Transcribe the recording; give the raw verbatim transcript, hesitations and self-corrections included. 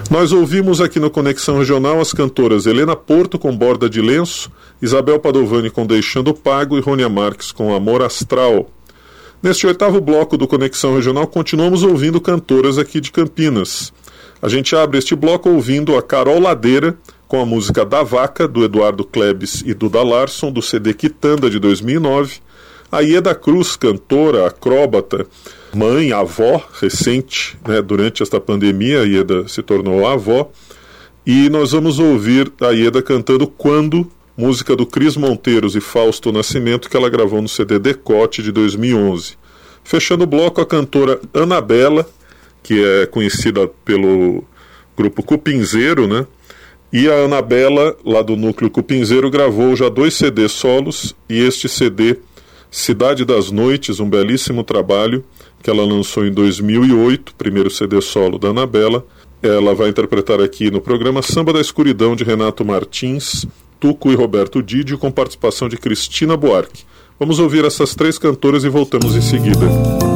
Nós ouvimos aqui no Conexão Regional as cantoras Helena Porto com Borda de Lenço, Isabel Padovani com Deixando Pago e Rônia Marques com Amor Astral. Neste oitavo bloco do Conexão Regional, continuamos ouvindo cantoras aqui de Campinas. A gente abre este bloco ouvindo a Carol Ladeira com a música Da Vaca, do Eduardo Klebs e Duda Larson, do C D Quitanda de dois mil e nove. A Ieda Cruz, cantora, acróbata, mãe, avó, recente, né, durante esta pandemia, a Ieda se tornou avó. E nós vamos ouvir a Ieda cantando Quando, música do Cris Monteiros e Fausto Nascimento, que ela gravou no C D Decote de dois mil e onze. Fechando o bloco, a cantora Anabela, que é conhecida pelo grupo Cupinzeiro, né? E a Anabela, lá do Núcleo Cupinzeiro, gravou já dois C Ds solos, e este C D, Cidade das Noites, um belíssimo trabalho, que ela lançou em dois mil e oito, primeiro C D solo da Anabela. Ela vai interpretar aqui no programa Samba da Escuridão, de Renato Martins, Tuco e Roberto Didio, com participação de Cristina Buarque. Vamos ouvir essas três cantoras e voltamos em seguida.